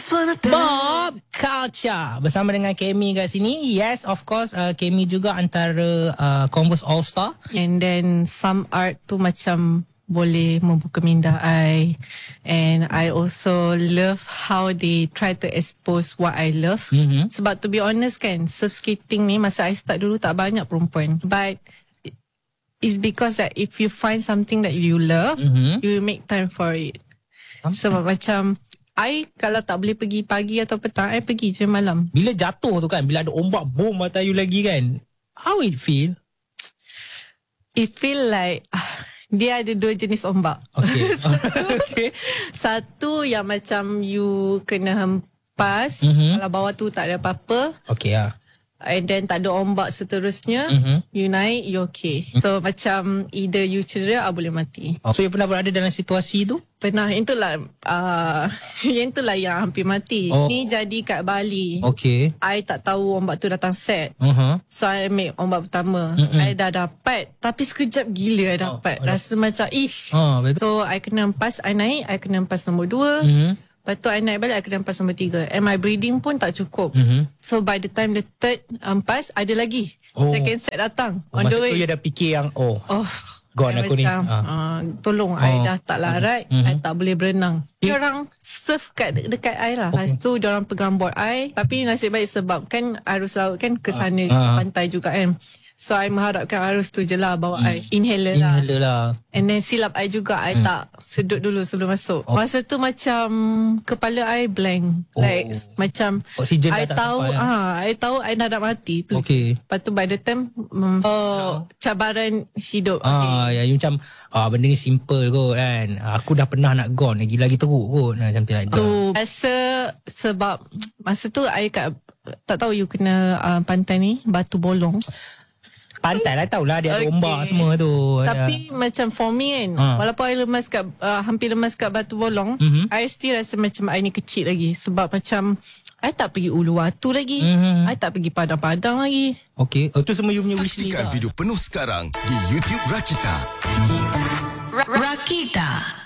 Bob Culture bersama dengan Kemi kat sini. Yes, of course, Kemi juga antara Converse All Star. And then some art tu macam boleh membuka minda I. And I also love how they try to expose what I love. Sebab to be honest kan, surf skating ni masa I start dulu tak banyak perempuan. But it's because that if you find something that you love, you make time for it. Sebab macam I kalau tak boleh pergi pagi atau petang, I pergi je malam. Bila jatuh tu kan, bila ada ombak boom atas you lagi kan, how it feel? It feel like dia ada dua jenis ombak. Okay. Okay. Satu yang macam you kena hempas, kalau bawah tu tak ada apa-apa. Okay lah. And then tak ada ombak seterusnya, you naik, you okay. So macam either you cedera atau boleh mati. So you pernah berada dalam situasi tu? Pernah, itulah yang hampir mati. Ni jadi kat Bali. Okay. I tak tahu ombak tu datang set. So I make ombak pertama. I dah dapat, tapi sekejap gila I dapat. Rasa macam ish. So I kena empas, I naik, I kena empas nombor 2. Lepas tu I naik balik, I kena empas nombor 3. And my breathing pun tak cukup. So by the time the third empas, ada lagi second set datang. On the way. Masa tu you dah fikir yang gone aku macam, ni. tolong, I dah tak larat, I tak boleh berenang. Diorang surf dekat I lah. Lepas tu diorang pegang board I. Tapi nasib baik sebab kan arus laut kan ke sana pantai juga kan. So I mengharapkan arus tu je lah bawa I. Inhaler lah. And then silap I juga, I tak sedut dulu sebelum masuk. Masa tu macam kepala I blank. Like macam oksigen I tahu I tahu I nak mati tu. Okay. Lepas tu by the time cabaran hidup. Ya, you macam benda ni simple kot kan. Aku dah pernah nak gone, lagi teruk kot. Macam tu like rasa sebab masa tu I kat, tak tahu you kena pantai ni Batu Bolong. Pantai lah, tahulah dia ada ombak semua tu. Tapi macam for me kan, walaupun I lemas kat hampir lemas kat Batu Bolong, I still rasa macam I ni kecil lagi. Sebab macam I tak pergi Uluwatu lagi, I tak pergi Padang-Padang lagi. Okay, tu semua you punya wish list. Saksikan video penuh sekarang di YouTube Rakita. Rakita.